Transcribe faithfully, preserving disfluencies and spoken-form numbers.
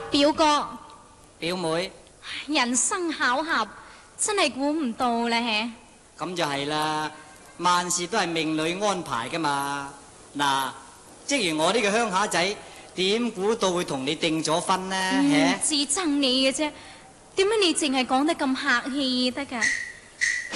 表哥， 表妹， 人生巧合，真係估唔到咧。 咁就係啦，萬事都係命裏安排噶嘛。嗱，即如我呢個鄉下仔，點估到會同你訂咗婚呢？ 嗯，自憎你嘅啫，點解你淨係講得咁客氣得㗎？